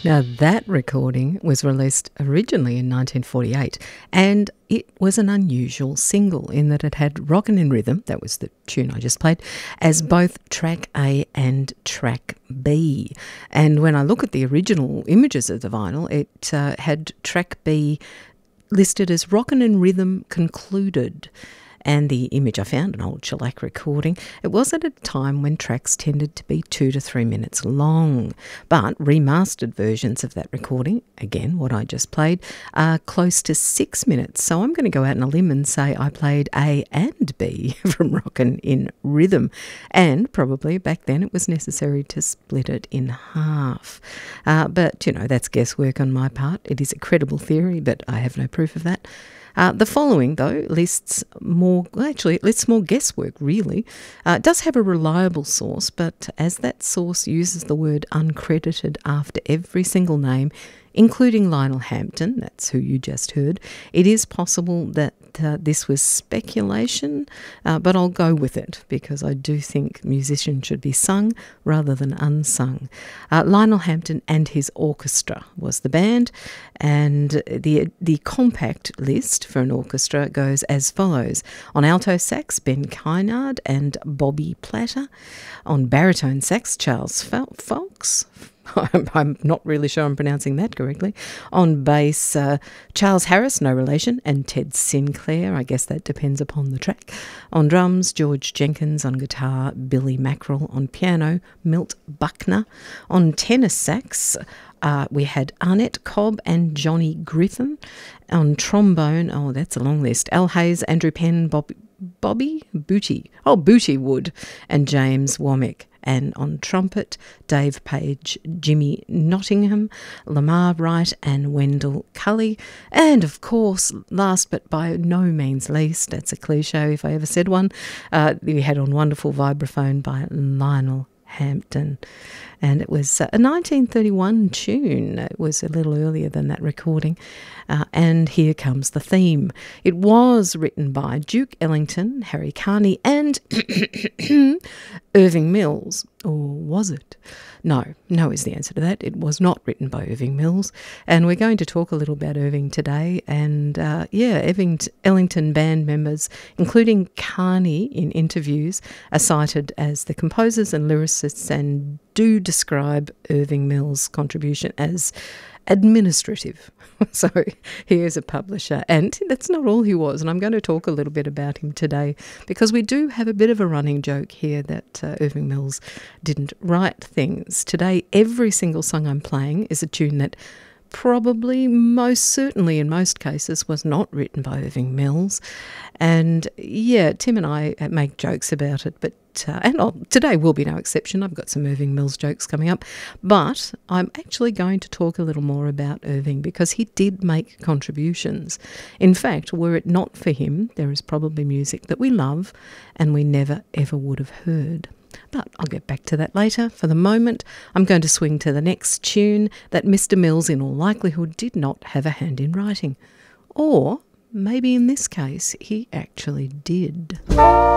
Now, that recording was released originally in 1948, and it was an unusual single in that it had Rockin' in Rhythm, that was the tune I just played, as both track A and track B. And when I look at the original images of the vinyl, it had track B listed as Rockin' in Rhythm Concluded. And the image I found, an old shellac recording, it was at a time when tracks tended to be 2 to 3 minutes long. But remastered versions of that recording, again, what I just played, are close to 6 minutes. So I'm going to go out on a limb and say I played A and B from Rockin' in Rhythm. And probably back then it was necessary to split it in half. But, you know, that's guesswork on my part. It is a credible theory, but I have no proof of that. The following, though, lists more guesswork, really. It does have a reliable source, but as that source uses the word uncredited after every single name, including Lionel Hampton, that's who you just heard, it is possible that this was speculation, but I'll go with it because I do think musicians should be sung rather than unsung. Lionel Hampton and his orchestra was the band, and the compact list for an orchestra goes as follows. On alto sax, Ben Kynard and Bobby Platter. On baritone sax, Charles Foulkes. I'm not really sure I'm pronouncing that correctly. On bass, Charles Harris, no relation, and Ted Sinclair. I guess that depends upon the track. On drums, George Jenkins. On guitar, Billy Mackerel. On piano, Milt Buckner. On tenor sax, we had Arnett Cobb and Johnny Griffin. On trombone, oh, that's a long list. Al Hayes, Andrew Penn, Booty Wood, and James Womack. And on trumpet, Dave Page, Jimmy Nottingham, Lamar Wright and Wendell Cully. And, of course, last but by no means least, that's a cliche if I ever said one, we had on wonderful vibraphone by Lionel Hampton. And it was a 1931 tune. It was a little earlier than that recording. And here comes the theme. It was written by Duke Ellington, Harry Carney and Irving Mills. Or was it? No is the answer to that. It was not written by Irving Mills. And we're going to talk a little about Irving today. And Ellington band members, including Carney in interviews, are cited as the composers and lyricists and do describe Irving Mills' contribution as administrative. So he is a publisher, and that's not all he was. And I'm going to talk a little bit about him today because we do have a bit of a running joke here that Irving Mills didn't write things. Today, every single song I'm playing is a tune that probably, most certainly in most cases, was not written by Irving Mills. And yeah, Tim and I make jokes about it, but today will be no exception. I've got some Irving Mills jokes coming up, but I'm actually going to talk a little more about Irving because he did make contributions. In fact, were it not for him, there is probably music that we love and we never ever would have heard. But I'll get back to that later. For the moment, I'm going to swing to the next tune that Mr. Mills in all likelihood did not have a hand in writing. Or maybe in this case, he actually did.